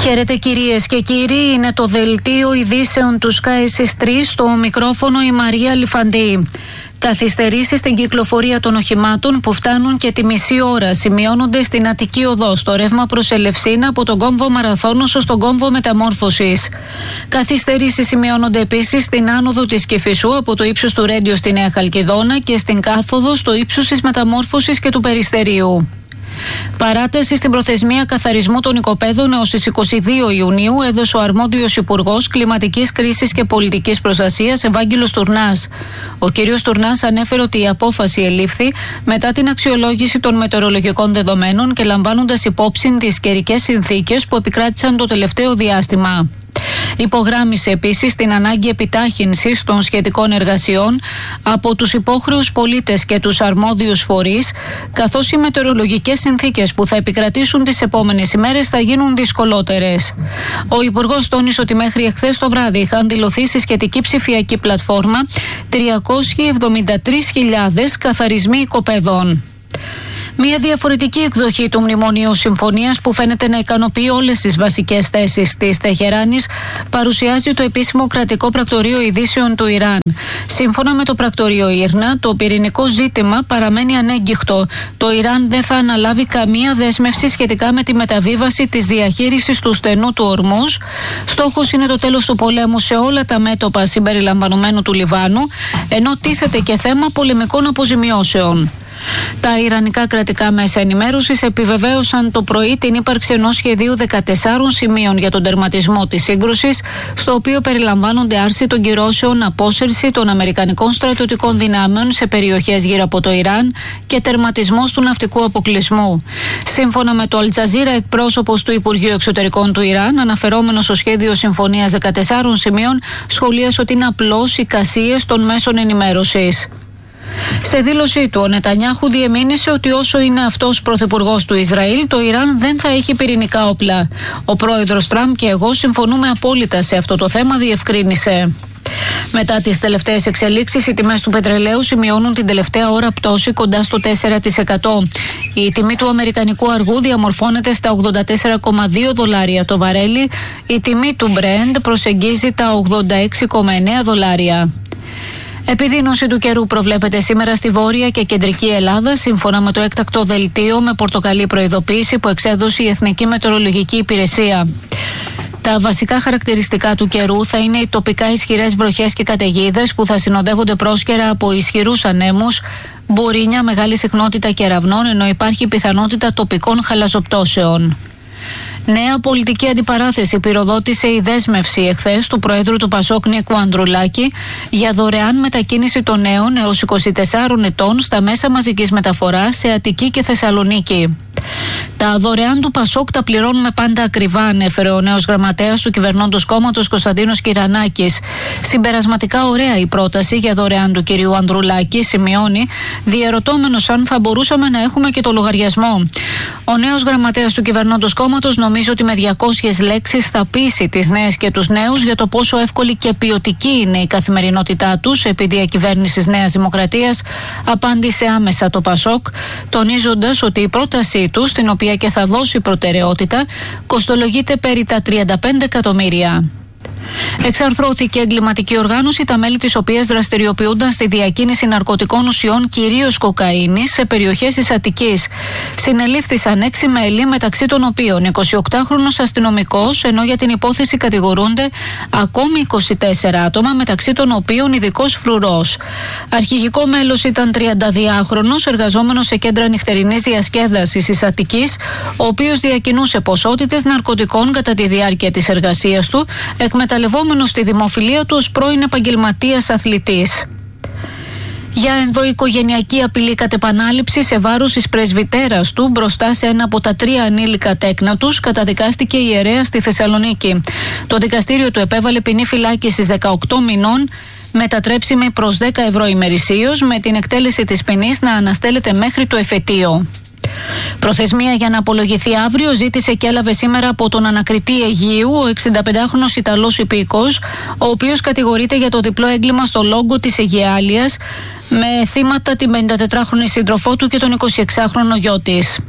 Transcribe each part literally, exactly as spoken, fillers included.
Χαίρετε κυρίες και κύριοι, είναι το δελτίο ειδήσεων του Sky τρία, στο μικρόφωνο η Μαρία Λιφαντή. Καθυστερήσεις στην κυκλοφορία των οχημάτων που φτάνουν και τη μισή ώρα σημειώνονται στην Αττική Οδό, στο ρεύμα προς Ελευσίνα από τον κόμβο Μαραθώνος ως τον κόμβο Μεταμόρφωσης. Καθυστερήσεις σημειώνονται επίσης στην άνοδο της Κηφισού από το ύψος του Ρέντιο στη Νέα Χαλκιδόνα και στην κάθοδο στο ύψος της Μεταμόρφωσης και του Περιστερίου. Παράταση στην προθεσμία καθαρισμού των οικοπαίδων έως τις είκοσι δύο Ιουνίου έδωσε ο αρμόδιος Υπουργός Κλιματικής Κρίσης και Πολιτικής Προστασίας Ευάγγελος Τουρνάς. Ο κ. Τουρνάς ανέφερε ότι η απόφαση ελήφθη μετά την αξιολόγηση των μετεωρολογικών δεδομένων και λαμβάνοντας υπόψη τις καιρικές συνθήκες που επικράτησαν το τελευταίο διάστημα. Υπογράμμισε επίσης την ανάγκη επιτάχυνσης των σχετικών εργασιών από τους υπόχρεους πολίτες και τους αρμόδιους φορείς, καθώς οι μετεωρολογικές συνθήκες που θα επικρατήσουν τις επόμενες ημέρες θα γίνουν δυσκολότερες. Ο Υπουργός τόνισε ότι μέχρι εχθές το βράδυ είχαν δηλωθεί στη σχετική ψηφιακή πλατφόρμα τριακόσιες εβδομήντα τρεις χιλιάδες καθαρισμοί οικοπαίδων. Μια διαφορετική εκδοχή του Μνημονίου Συμφωνίας που φαίνεται να ικανοποιεί όλες τις βασικές θέσεις της Τεχεράνης παρουσιάζει το επίσημο κρατικό πρακτορείο ειδήσεων του Ιράν. Σύμφωνα με το πρακτορείο Ήρνα, το πυρηνικό ζήτημα παραμένει ανέγκυχτο. Το Ιράν δεν θα αναλάβει καμία δέσμευση σχετικά με τη μεταβίβαση της διαχείρισης του στενού του Ορμούζ. Στόχος είναι το τέλος του πολέμου σε όλα τα μέτωπα συμπεριλαμβανομένου του Λιβάνου, ενώ τίθεται και θέμα πολεμικών αποζημιώσεων. Τα ιρανικά κρατικά μέσα ενημέρωσης επιβεβαίωσαν το πρωί την ύπαρξη ενός σχεδίου δεκατεσσάρων σημείων για τον τερματισμό της σύγκρουσης, στο οποίο περιλαμβάνονται άρση των κυρώσεων, απόσυρση των αμερικανικών στρατιωτικών δυνάμεων σε περιοχές γύρω από το Ιράν και τερματισμός του ναυτικού αποκλεισμού. Σύμφωνα με το Αλτζαζίρα, εκπρόσωπος του Υπουργείου Εξωτερικών του Ιράν, αναφερόμενος στο σχέδιο συμφωνίας δεκατεσσάρων σημείων, σχολίασε ότι είναι απλώς εικασίες των μέσων ενημέρωσης. Σε δήλωσή του, ο Νετανιάχου διεμήνυσε ότι όσο είναι αυτός πρωθυπουργός του Ισραήλ, το Ιράν δεν θα έχει πυρηνικά όπλα. Ο πρόεδρος Τραμπ και εγώ συμφωνούμε απόλυτα σε αυτό το θέμα, διευκρίνησε. Μετά τις τελευταίες εξελίξεις, οι τιμές του πετρελαίου σημειώνουν την τελευταία ώρα πτώση κοντά στο τέσσερα τοις εκατό. Η τιμή του αμερικανικού αργού διαμορφώνεται στα ογδόντα τέσσερα κόμμα δύο δολάρια το βαρέλι. Η τιμή του Brent προσεγγίζει τα ογδόντα έξι κόμμα εννέα δολάρια. Επιδείνωση του καιρού προβλέπεται σήμερα στη Βόρεια και Κεντρική Ελλάδα, σύμφωνα με το έκτακτο δελτίο με πορτοκαλί προειδοποίηση που εξέδωσε η Εθνική Μετεωρολογική Υπηρεσία. Τα βασικά χαρακτηριστικά του καιρού θα είναι οι τοπικά ισχυρές βροχές και καταιγίδες που θα συνοδεύονται πρόσκαιρα από ισχυρούς ανέμους, μπουρίνια, μεγάλη συχνότητα κεραυνών, ενώ υπάρχει πιθανότητα τοπικών χαλαζοπτώσεων. Νέα πολιτική αντιπαράθεση πυροδότησε η δέσμευση εχθές του Προέδρου του Πασόκ Νίκου Ανδρουλάκη για δωρεάν μετακίνηση των νέων έως είκοσι τεσσάρων ετών στα μέσα μαζικής μεταφοράς σε Αττική και Θεσσαλονίκη. Τα δωρεάν του Πασόκ τα πληρώνουμε πάντα ακριβά, ανέφερε ο νέος γραμματέας του κυβερνώντος κόμματος Κωνσταντίνος Κυρανάκης. Συμπερασματικά ωραία η πρόταση για δωρεάν του κυρίου Ανδρουλάκη, σημειώνει, διερωτώμενος αν θα μπορούσαμε να έχουμε και το λογαριασμό. Ο νέος γραμματέας του κυβερνώντος κόμματος νομίζω ότι με διακόσιες λέξεις θα πείσει τις νέες και τους νέους για το πόσο εύκολη και ποιοτική είναι η καθημερινότητά τους επί διακυβέρνησης Νέας Δημοκρατίας, απάντησε άμεσα το Πασόκ, τονίζοντας ότι η πρότασή του, στην οποία και θα δώσει προτεραιότητα, κοστολογείται περί τα τριάντα πέντε εκατομμύρια. Εξαρθρώθηκε εγκληματική οργάνωση, τα μέλη της οποίας δραστηριοποιούνταν στη διακίνηση ναρκωτικών ουσιών, κυρίως κοκαίνης, σε περιοχές της Αττικής. Συνελήφθησαν έξι μέλη, μεταξύ των οποίων εικοσιοκτάχρονος αστυνομικός, ενώ για την υπόθεση κατηγορούνται ακόμη είκοσι τέσσερα άτομα, μεταξύ των οποίων ειδικός φρουρός. Αρχηγικό μέλος ήταν τριανταδυάχρονος, εργαζόμενος σε κέντρα νυχτερινής διασκέδασης της Αττικής, ο οποίος διακινούσε ποσότητες ναρκωτικών κατά τη διάρκεια της εργασίας του, εκμεταλλευόμενος τη δημοφιλία του ως πρώην επαγγελματίας αθλητής. Για ενδοοικογενειακή απειλή κατ' επανάληψη σε βάρος της πρεσβυτέρας του μπροστά σε ένα από τα τρία ανήλικα τέκνα τους, καταδικάστηκε η ιερέα στη Θεσσαλονίκη. Το δικαστήριο του επέβαλε ποινή φυλάκισης δεκαοκτώ μηνών, μετατρέψιμη προς δέκα ευρώ ημερησίως, με την εκτέλεση της ποινής να αναστέλλεται μέχρι το εφετείο. Προθεσμία για να απολογηθεί αύριο ζήτησε και έλαβε σήμερα από τον ανακριτή Αιγαίου ο εξηνταπεντάχρονος Ιταλός υπηκός, ο οποίος κατηγορείται για το διπλό έγκλημα στο Λόγκο της Αιγαιάλειας, με θύματα την πενηντατετράχρονη σύντροφό του και τον εικοσιεξάχρονο γιο της.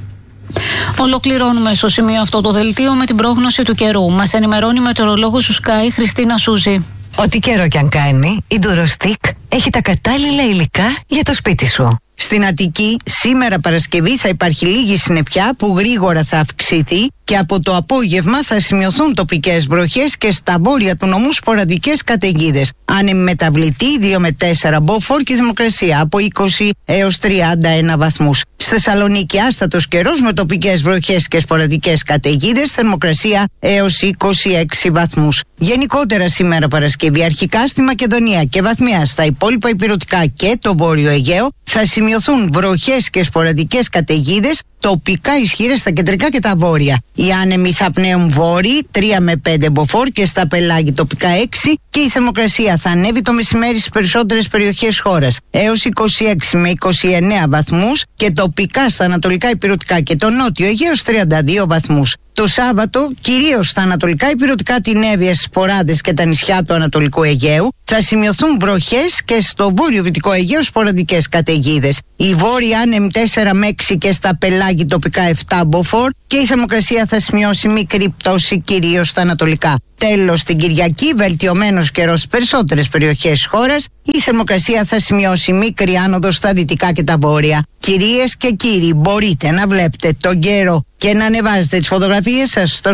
Ολοκληρώνουμε στο σημείο αυτό το δελτίο με την πρόγνωση του καιρού. Μας ενημερώνει η μετεωρολόγος του Sky Χριστίνα Σούζη. Ό,τι καιρό κι αν κάνει, η Durostic έχει τα κατάλληλα υλικά για το σπίτι σου. Στην Αττική, σήμερα Παρασκευή θα υπάρχει λίγη συννεφιά που γρήγορα θα αυξηθεί και από το απόγευμα θα σημειωθούν τοπικές βροχές και στα βόρεια του νομού σποραδικές καταιγίδες. Άνεμη μεταβλητή δύο με τέσσερα μποφόρ και θερμοκρασία από είκοσι έως τριάντα ένα βαθμούς. Στη Θεσσαλονίκη άστατος καιρός με τοπικές βροχές και σποραδικές καταιγίδες, θερμοκρασία έως είκοσι έξι βαθμούς. Γενικότερα σήμερα Παρασκευή, αρχικά στη Μακεδονία και βαθμιά στα υπόλοιπα ηπειρωτικά και το Βόρειο Αιγαίο θα σημειωθούν βροχές και σποραδικές καταιγίδες, τοπικά ισχυρές στα κεντρικά και τα βόρεια. Οι άνεμοι θα πνέουν βόρειοι τρία με πέντε μποφόρ και στα πελάγη τοπικά έξι και η θερμοκρασία θα ανέβει το μεσημέρι στις περισσότερες περιοχές χώρας έως είκοσι έξι με είκοσι εννέα βαθμούς και τοπικά στα ανατολικά ηπειρωτικά και το νότιο Αιγαίο τριάντα δύο βαθμούς. Το Σάββατο, κυρίως στα ανατολικά ηπειρωτικά, την Εύβοια, στις Ποράδες και τα νησιά του Ανατολικού Αιγαίου, θα σημειωθούν βροχές και στο βόρειο-δυτικό Αιγαίο σποραδικές καταιγίδες. Οι βόρειοι άνεμοι τέσσερα με έξι και στα πελάγη τοπικά επτά μποφόρ και η θερμοκρασία θα σημειώσει μικρή πτώση κυρίως στα ανατολικά. Τέλος, την Κυριακή, βελτιωμένος καιρός στις περισσότερες περιοχές της χώρας, η θερμοκρασία θα σημειώσει μικρή άνοδο στα δυτικά και τα βόρεια. Κυρίες και κύριοι, μπορείτε να βλέπετε τον καιρό και να ανεβάζετε τις φωτογραφίες σας στο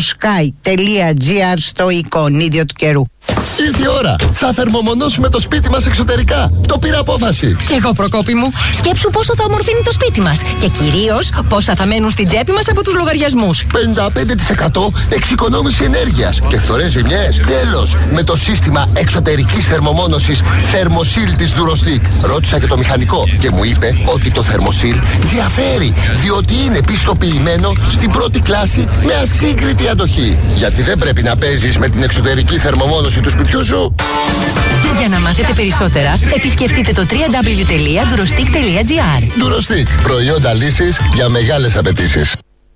sky.gr στο εικονίδιο του καιρού. Ήρθε η ώρα. Θα θερμομονώσουμε το σπίτι μας εξωτερικά. Το πήρα απόφαση. Κι εγώ, Προκόπη μου. Σκέψου πόσο θα ομορφύνει το σπίτι μας. Και κυρίως πόσα θα μένουν στην τσέπη μας από τους λογαριασμούς. πενήντα πέντε τοις εκατό εξοικονόμηση ενέργειας και φθορές ζημιές. Τέλος, με το σύστημα εξωτερικής θερμομόνωσης Thermosil της Durostic. Ρώτησα και το μηχανικό και μου είπε ότι το Thermosil διαφέρει, διότι είναι πιστοποιημένο στην πρώτη κλάση με ασύγκριτη αντοχή. Γιατί δεν πρέπει να παίζεις με την εξωτερική θερμομόνωση του σπιτιού σου. Για να μάθετε περισσότερα, επισκεφτείτε το double-u double-u double-u τελεία durostic τελεία gr. Durostic. Προϊόντα λύσης για μεγάλες απαιτήσεις.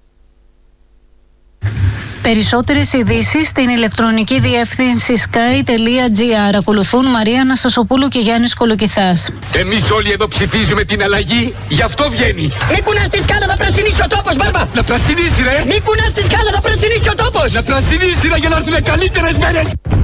Περισσότερες ειδήσεις στην ηλεκτρονική διεύθυνση sky.gr. Ακολουθούν Μαρία Αναστασοπούλου και Γιάννης Κολοκυθάς. Εμείς όλοι εδώ ψηφίζουμε την αλλαγή, γι' αυτό βγαίνει. Μη κουνάς τη σκάλα, θα πρασινίσει ο τόπος, μπάρμπα. Να πρασινίσει, ρε. Μη κουνάς τη σκάλα, θα πρασινίσει ο τόπος. Να πρασινίσει, ρε, για να έρθουν καλύτερες μέρες.